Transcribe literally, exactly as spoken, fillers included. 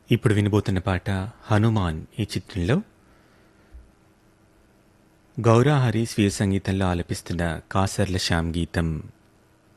ఇప్పుడు వినబోతున్న పాట హనుమాన్ ఈ చిత్రంలో గౌరాహరి స్వీయ సంగీతంలో ఆలపిస్తున్న కాసర్ల శ్యామ్ గీతం.